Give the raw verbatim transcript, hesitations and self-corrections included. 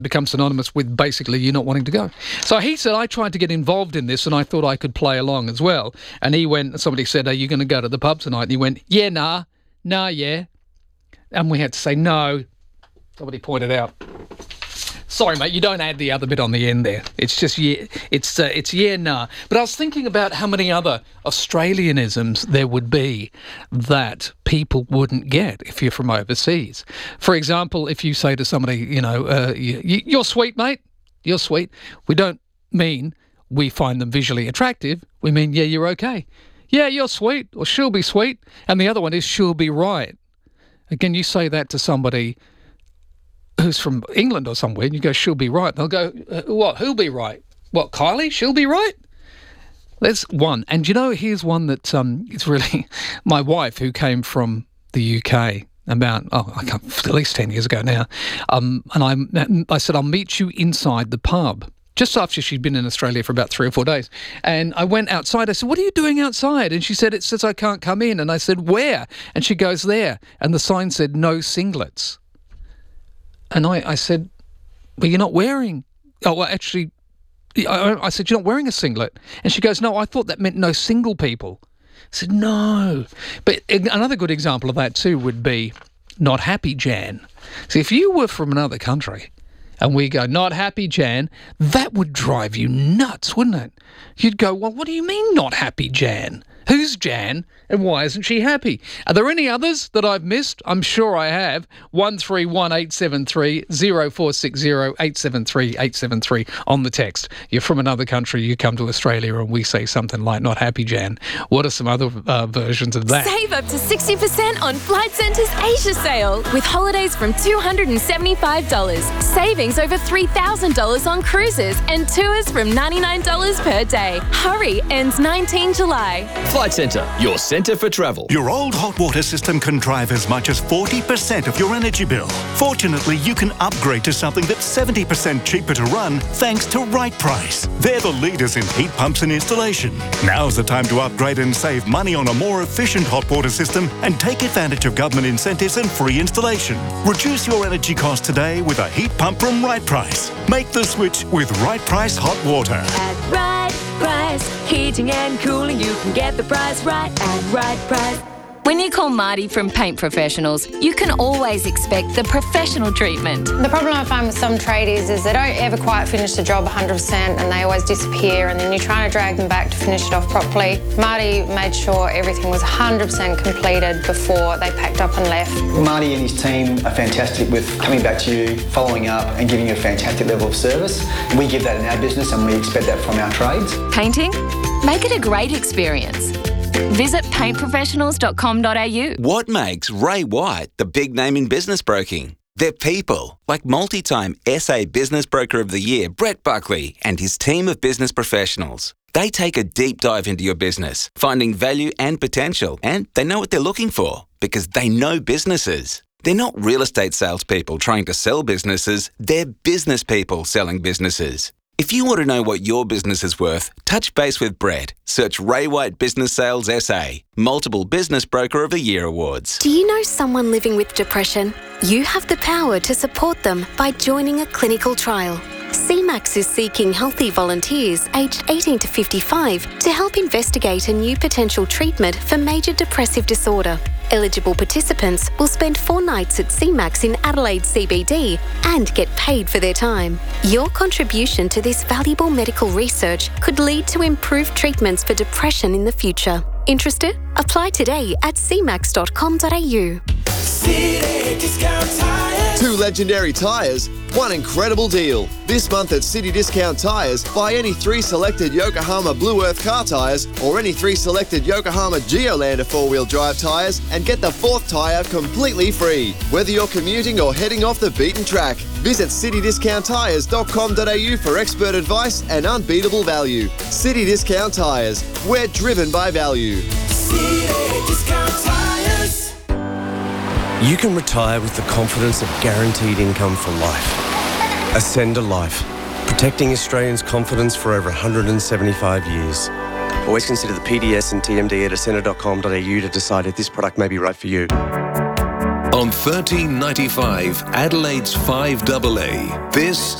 become synonymous with basically you not wanting to go. So he said, I tried to get involved in this and I thought I could play along as well. And he went, somebody said, are you going to go to the pub tonight? And he went, yeah, nah, nah, yeah. And we had to say, no. Somebody pointed out. Sorry, mate, you don't add the other bit on the end there. It's just, yeah, it's, uh, it's yeah, nah. But I was thinking about how many other Australianisms there would be that people wouldn't get if you're from overseas. For example, if you say to somebody, you know, uh, you, you're sweet, mate, you're sweet. We don't mean we find them visually attractive. We mean, yeah, you're okay. Yeah, you're sweet, or she'll be sweet. And the other one is she'll be right. Again, you say that to somebody who's from England or somewhere, and you go, she'll be right. They'll go, uh, what, who'll be right? What, Kylie? She'll be right? There's one. And you know, here's one that um, it's really my wife, who came from the U K about, oh, I can't, at least ten years ago now. Um, and I, I said, I'll meet you inside the pub. Just after she'd been in Australia for about three or four days. And I went outside. I said, what are you doing outside? And she said, it says I can't come in. And I said, where? And she goes, there. And the sign said, no singlets. And I, I said, well, you're not wearing... Oh, well, actually, I, I said, you're not wearing a singlet. And she goes, no, I thought that meant no single people. I said, no. But another good example of that too would be not happy Jan. See, if you were from another country and we go, not happy Jan, that would drive you nuts, wouldn't it? You'd go, well, what do you mean not happy Jan? Who's Jan and why isn't she happy? Are there any others that I've missed? I'm sure I have. one three one eight seven three zero four six zero eight seven three eight seven three on the text. You're from another country, you come to Australia and we say something like not happy Jan. What are some other uh, versions of that? Save up to sixty percent on Flight Centre's Asia sale with holidays from two hundred seventy-five dollars. Savings over three thousand dollars on cruises and tours from ninety-nine dollars per day. Hurry, ends nineteenth July. Flight Centre, your centre for travel. Your old hot water system can drive as much as forty percent of your energy bill. Fortunately, you can upgrade to something that's seventy percent cheaper to run thanks to Right Price. They're the leaders in heat pumps and installation. Now's the time to upgrade and save money on a more efficient hot water system and take advantage of government incentives and free installation. Reduce your energy costs today with a heat pump from Right Price. Make the switch with Right Price Hot Water. At Right Price, heating and cooling, you can get the price right at Right Price. When you call Marty from Paint Professionals, you can always expect the professional treatment. The problem I find with some tradies is they don't ever quite finish the job one hundred percent and they always disappear, and then you're trying to drag them back to finish it off properly. Marty made sure everything was one hundred percent completed before they packed up and left. Marty and his team are fantastic with coming back to you, following up and giving you a fantastic level of service. We give that in our business and we expect that from our trades. Painting? Make it a great experience. Visit paint professionals dot com dot a u. What makes Ray White the big name in business broking? They're people like multi-time S A Business Broker of the Year, Brett Buckley, and his team of business professionals. They take a deep dive into your business, finding value and potential, and they know what they're looking for because they know businesses. They're not real estate salespeople trying to sell businesses, they're business people selling businesses. If you want to know what your business is worth, touch base with Brett. Search Ray White Business Sales S A. Multiple Business Broker of the Year awards. Do you know someone living with depression? You have the power to support them by joining a clinical trial. C MAX is seeking healthy volunteers aged eighteen to fifty-five to help investigate a new potential treatment for major depressive disorder. Eligible participants will spend four nights at C MAX in Adelaide C B D and get paid for their time. Your contribution to this valuable medical research could lead to improved treatments for depression in the future. Interested? Apply today at c max dot com dot a u. City Discount Tires. Two legendary tyres, one incredible deal. This month at City Discount Tyres, buy any three selected Yokohama Blue Earth car tyres or any three selected Yokohama Geolander four-wheel drive tyres and get the fourth tyre completely free. Whether you're commuting or heading off the beaten track, visit city discount tyres dot com dot a u for expert advice and unbeatable value. City Discount Tyres, we're driven by value. City Discount Tyres. You can retire with the confidence of guaranteed income for life. Ascend a Life, protecting Australians' confidence for over one hundred seventy-five years. Always consider the P D S and T M D at ascender dot com dot a u to decide if this product may be right for you. on thirteen ninety-five Adelaide's five A A. This